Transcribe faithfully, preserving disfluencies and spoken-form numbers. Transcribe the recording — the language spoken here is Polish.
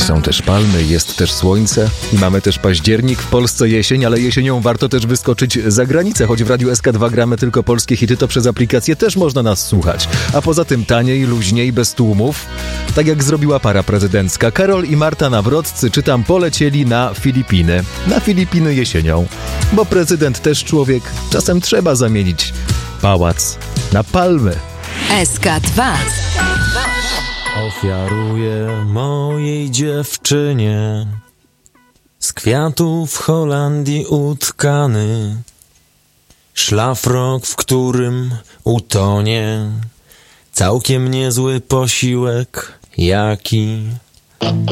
są też palmy, jest też słońce i mamy też październik, w Polsce jesień, ale jesienią warto też wyskoczyć za granicę, choć w Radiu S K dwa gramy tylko polskie hity, to przez aplikację też można nas słuchać. A poza tym taniej, luźniej, bez tłumów, tak jak zrobiła para prezydencka. Karol i Marta Nawroccy, czytam, polecieli na Filipiny. Na Filipiny jesienią, bo prezydent też człowiek, czasem trzeba zamienić pałac na palmy. S K dwa. Ofiaruję mojej dziewczynie z kwiatów Holandii utkany szlafrok, w którym utonie całkiem niezły posiłek, jaki